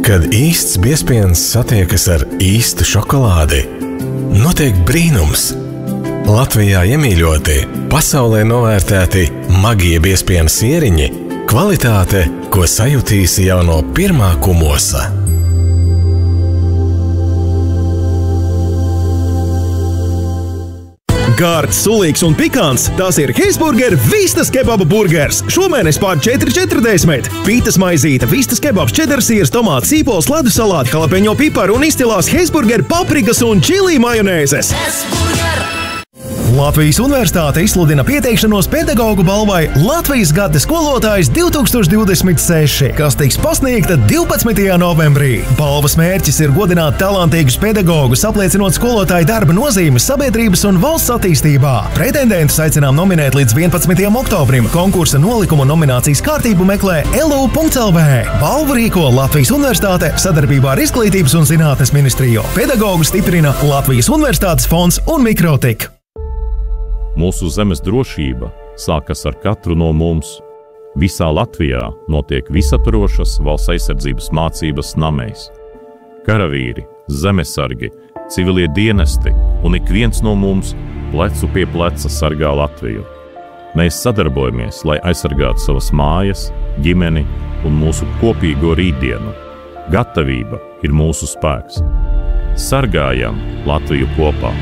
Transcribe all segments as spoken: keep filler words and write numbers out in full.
Kad īsts biezpiens satiekas ar īstu šokolādi, notiek brīnums. Latvijā iemīļoti, pasaulē novērtēti magie biezpiena sieriņi, kvalitāte, ko sajutīsi jau no pirmā kumosa. Gārds, sulīgs un pikants, tās ir Heisburger Vistas kebaba burgers. Šomēnes pār četri četrdesmit. Pītas maizīte, vistas kebabs, čedersīrs, tomāts, sīpols, ledus salāti, jalapeņo piparu un izcilās Heisburger paprikas un čilī majonēzes. Latvijas Universitāte izsludina pieteikšanos pedagogu balvai Latvijas gada skolotājs divtūkstoš divdesmit seši, kas tiks pasniegta divpadsmitajā novembrī. Balvas mērķis ir godināt talantīgus pedagogus, apliecinot skolotāju darba nozīmes sabiedrības un valsts attīstībā. Pretendentus aicinām nominēt līdz vienpadsmitajam oktobrim. Konkursa nolikumu un nominācijas kārtību meklē el u punkts el vē. Balvu rīko Latvijas Universitāte sadarbībā ar Izglītības un zinātnes ministriju. Pedagogu stiprina Latvijas Universitātes fonds un Mikrotik. Mūsu zemes drošība sākas ar katru no mums. Visā Latvijā notiek visaptvarošas valsts aizsardzības mācības namēs. Karavīri, zemesargi, civilie dienesti un ik viens no mums plecu pie pleca sargā Latviju. Mēs sadarbojamies, lai aizsargātu savas mājas, ģimeni un mūsu kopīgo rītdienu. Gatavība ir mūsu spēks. Sargājam Latviju kopā!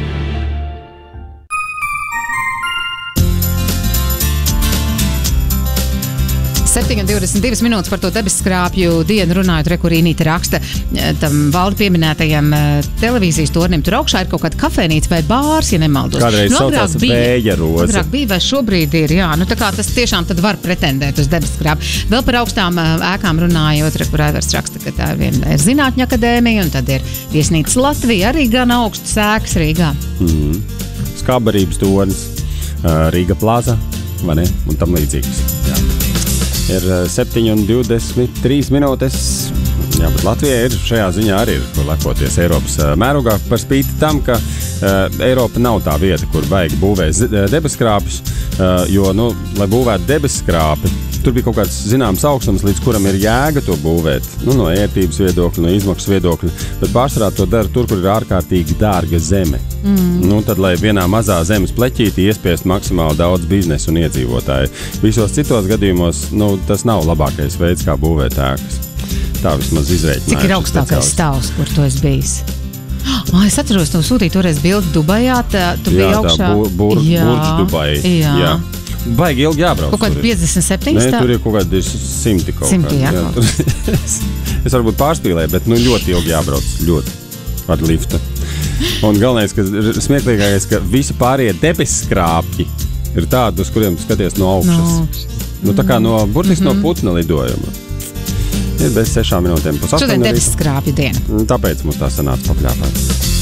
septiņi divdesmit divas minūtes par to debesskrāpju dienu runājot, re, kur Inīte raksta tam valdu pieminētajam televīzijas tornim. Tur augšā ir kaut kāda kafēnīca vai bārs, ja nemaldos. Kādreiz nu, saucās Vēja roze. Agrāk bija, vai šobrīd ir, jā. Nu, tā kā tas tiešām tad var pretendēt uz debesskrāpju. Vēl par augstām ēkām runājot, re, kur Aivars raksta, ka tā ir viena ir Zinātņu akadēmija, un tad ir Viesnīca Latvija, arī gan augsts ēkas Rīgā. Mm. Skabarības tornis, Rīga plaza, vai ne? Un tam līdzīgs. Jā. Ir septiņi un divdesmit trīs minūtes. Jā, bet Latvijai ir šajā ziņā arī ir, kur lepoties Eiropas mērogā, par spīti tam, ka uh, Eiropa nav tā vieta, kur vajag būvēt debesskrāpjus, uh, jo, nu, lai būvētu debesskrāpi, tur bija kaut kāds zināms augstums, līdz kuram ir jēga to būvēt, nu, no ērtības viedokļa, no izmaksas viedokļa, bet pārsvarā to dara tur, kur ir ārkārtīgi dārga zeme. Mm. Nu, tad, lai vienā mazā zemes pleķītī iespiest maksimāli daudz biznesu un iedzīvotāju. Visos citos gadījumos, nu, tas nav labākais veids, kā būvēt ēkas. Tā vismaz izreikinājums. Cik ir augstākais stāvs, kur tu esi bijis? Oh, es atceros, tu sūtīji toreiz bildi Dubajā, tā, tu jā, biji augšā. Jā, tā bur, burģ Dubai. Jā. jā. Baigi ilgi jābrauc. Kaut kādi piecdesmit septiņi stāv? Nē, tur ir kaut kādi simti kaut simti, jā. jā tur, es, es varbūt pārspīlēju, bet nu ļoti ilgi jābrauc. Ļoti. Ar liftu. Un galvenais, ka smieklīgākais, ka visi pārējie debesskrāpji ir tādi, uz kuriem tu skaties no augšas. No. Nu, tā kā no, burtiski mm-hmm. no putna lidojuma. Ir bez sešām minūtēm. Šodien debesskrāpju diena. Tāpēc mums tā sanāca papļāpāt.